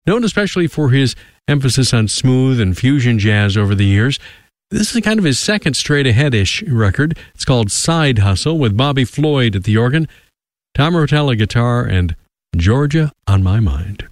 Known especially for his emphasis on smooth and fusion jazz over the years, this is kind of his second straight-ahead-ish record. It's called Side Hustle, with Bobby Floyd at the organ, Tom Rotella guitar, and Georgia on My Mind.